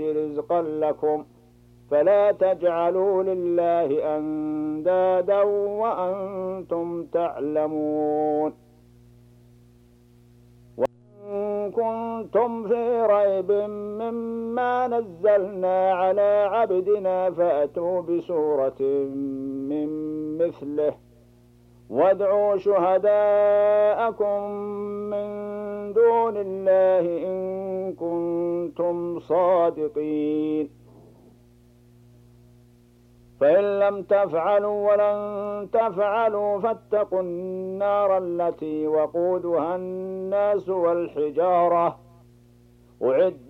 رزقا لكم فلا تجعلوا لله أندادا وأنتم تعلمون. وإن كنتم في ريب مما نزلنا على عبدنا فأتوا بسورة من مثله وادعوا شهداءكم من دون الله إن كنتم صادقين. فإن لم تفعلوا ولن تفعلوا فاتقوا النار التي وقودها الناس والحجارة أعدت